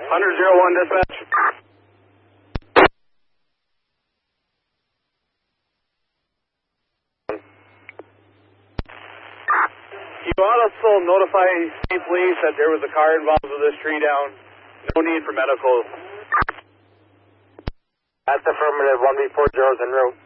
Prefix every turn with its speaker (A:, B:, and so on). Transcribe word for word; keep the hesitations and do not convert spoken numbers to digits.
A: Hunter zero one dispatch. You also notify state police that there was a car involved with this tree down. No need for medical.
B: That's affirmative. one B four zero is en route.